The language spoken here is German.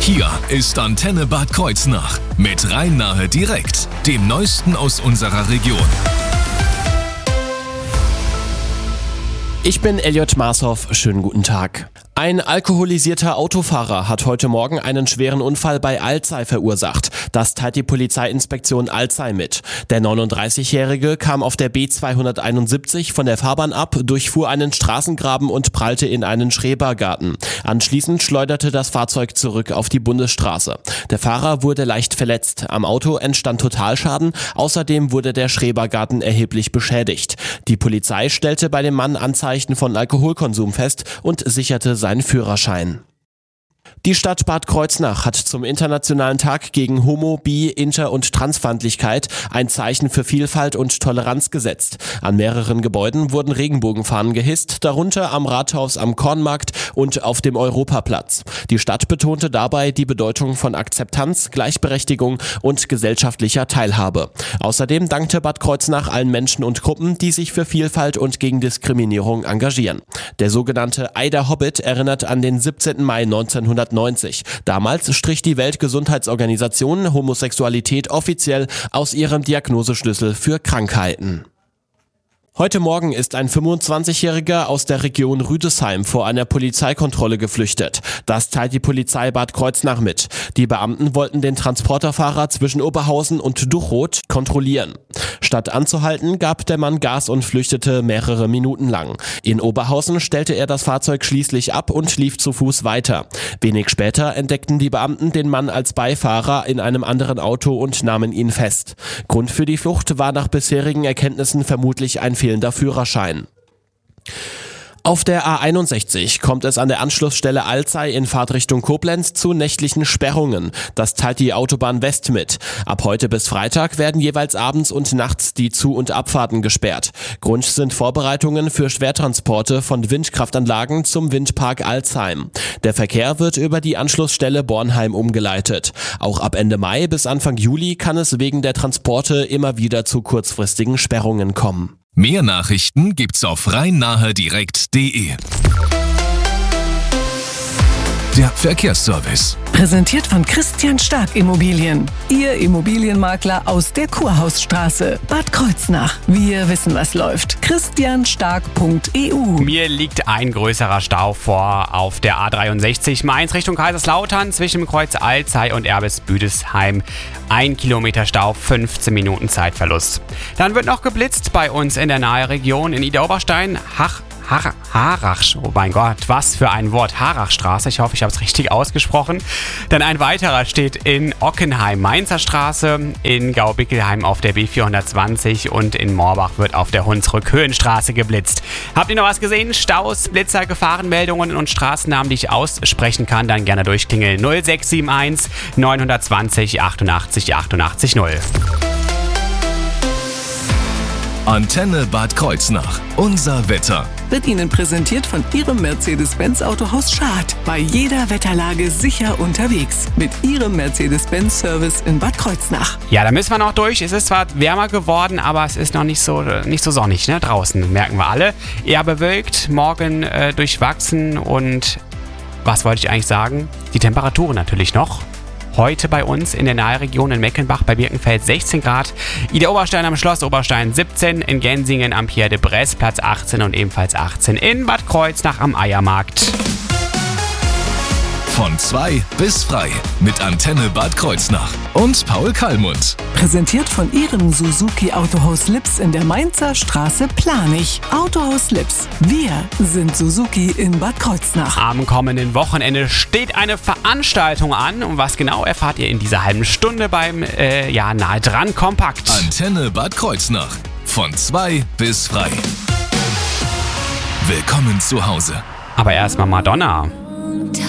Hier ist Antenne Bad Kreuznach mit Rhein-Nahe direkt, dem Neuesten aus unserer Region. Ich bin Elliot Marshoff, schönen guten Tag. Ein alkoholisierter Autofahrer hat heute Morgen einen schweren Unfall bei Alzey verursacht. Das teilt die Polizeiinspektion Alzey mit. Der 39-Jährige kam auf der B271 von der Fahrbahn ab, durchfuhr einen Straßengraben und prallte in einen Schrebergarten. Anschließend schleuderte das Fahrzeug zurück auf die Bundesstraße. Der Fahrer wurde leicht verletzt. Am Auto entstand Totalschaden. Außerdem wurde der Schrebergarten erheblich beschädigt. Die Polizei stellte bei dem Mann Anzeichen von Alkoholkonsum fest und sicherte seinen Führerschein. Die Stadt Bad Kreuznach hat zum Internationalen Tag gegen Homo-, Bi-, Inter- und Transfeindlichkeit ein Zeichen für Vielfalt und Toleranz gesetzt. An mehreren Gebäuden wurden Regenbogenfahnen gehisst, darunter am Rathaus am Kornmarkt und auf dem Europaplatz. Die Stadt betonte dabei die Bedeutung von Akzeptanz, Gleichberechtigung und gesellschaftlicher Teilhabe. Außerdem dankte Bad Kreuznach allen Menschen und Gruppen, die sich für Vielfalt und gegen Diskriminierung engagieren. Der sogenannte Ei der Hobbit erinnert an den 17. Mai 1990. Damals strich die Weltgesundheitsorganisation Homosexualität offiziell aus ihrem Diagnoseschlüssel für Krankheiten. Heute Morgen ist ein 25-Jähriger aus der Region Rüdesheim vor einer Polizeikontrolle geflüchtet. Das teilt die Polizei Bad Kreuznach mit. Die Beamten wollten den Transporterfahrer zwischen Oberhausen und Duchroth kontrollieren. Statt anzuhalten, gab der Mann Gas und flüchtete mehrere Minuten lang. In Oberhausen stellte er das Fahrzeug schließlich ab und lief zu Fuß weiter. Wenig später entdeckten die Beamten den Mann als Beifahrer in einem anderen Auto und nahmen ihn fest. Grund für die Flucht war nach bisherigen Erkenntnissen vermutlich ein fehlender Führerschein. Auf der A61 kommt es an der Anschlussstelle Alzey in Fahrtrichtung Koblenz zu nächtlichen Sperrungen. Das teilt die Autobahn West mit. Ab heute bis Freitag werden jeweils abends und nachts die Zu- und Abfahrten gesperrt. Grund sind Vorbereitungen für Schwertransporte von Windkraftanlagen zum Windpark Alzheim. Der Verkehr wird über die Anschlussstelle Bornheim umgeleitet. Auch ab Ende Mai bis Anfang Juli kann es wegen der Transporte immer wieder zu kurzfristigen Sperrungen kommen. Mehr Nachrichten gibt's auf rhein-nahe-direkt.de. Der Verkehrsservice. Präsentiert von Christian Stark Immobilien. Ihr Immobilienmakler aus der Kurhausstraße. Bad Kreuznach. Wir wissen, was läuft. christianstark.eu. Mir liegt ein größerer Stau vor auf der A63 Mainz Richtung Kaiserslautern zwischen dem Kreuz Alzey und Erbis-Büdesheim. 1 Kilometer Stau, 15 Minuten Zeitverlust. Dann wird noch geblitzt bei uns in der Nahe-Region in Idar-Oberstein. Harrach, oh mein Gott, was für ein Wort, Harrachstraße, ich hoffe, ich habe es richtig ausgesprochen. Dann ein weiterer steht in Ockenheim, Mainzer Straße, in Gaubickelheim auf der B420 und in Morbach wird auf der Hunsrück-Höhenstraße geblitzt. Habt ihr noch was gesehen? Staus, Blitzer, Gefahrenmeldungen und Straßennamen, die ich aussprechen kann, dann gerne durchklingeln. 0671 920 88 88 0. Antenne Bad Kreuznach. Unser Wetter. Wird Ihnen präsentiert von Ihrem Mercedes-Benz Autohaus Schad. Bei jeder Wetterlage sicher unterwegs. Mit Ihrem Mercedes-Benz-Service in Bad Kreuznach. Ja, da müssen wir noch durch. Es ist zwar wärmer geworden, aber es ist noch nicht so sonnig, ne? Draußen, merken wir alle. Eher bewölkt, morgen durchwachsen und was wollte ich eigentlich sagen? Die Temperaturen natürlich noch. Heute bei uns in der Naheregion in Meckenbach bei Birkenfeld 16 Grad, Idar-Oberstein am Schloss Oberstein 17, in Gensingen am Pierre de Bresse Platz 18 und ebenfalls 18 in Bad Kreuznach am Eiermarkt. Von 2 bis frei mit Antenne Bad Kreuznach und Paul Kallmund. Präsentiert von Ihrem Suzuki Autohaus Lips in der Mainzer Straße Planich. Autohaus Lips. Wir sind Suzuki in Bad Kreuznach. Am kommenden Wochenende steht eine Veranstaltung an. Und was genau erfahrt ihr in dieser halben Stunde beim Nahe dran Kompakt. Antenne Bad Kreuznach. Von 2 bis frei. Willkommen zu Hause. Aber erstmal Madonna.